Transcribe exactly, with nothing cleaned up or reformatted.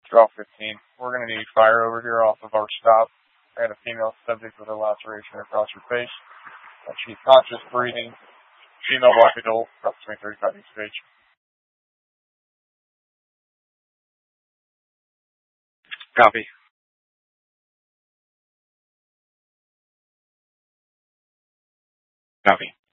Golf fifteen. We're going to need fire over here off of our stop. I had a female subject with a laceration across her face. Uh, she's conscious, breathing. Female black adult, approximately thirty-five inch stage. Copy. Copy.